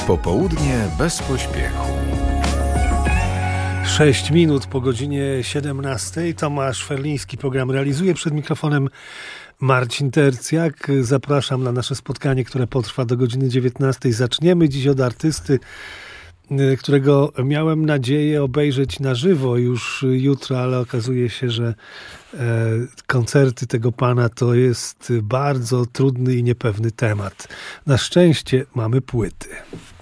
Popołudnie bez pośpiechu. 6 minut po godzinie 17. Tomasz Ferliński program realizuje. Przed mikrofonem Marcin Tercjak. Zapraszam na nasze spotkanie, które potrwa do godziny 19. Zaczniemy dziś od artysty, którego miałem nadzieję obejrzeć na żywo już jutro, ale okazuje się, że koncerty tego pana to jest bardzo trudny i niepewny temat. Na szczęście mamy płyty.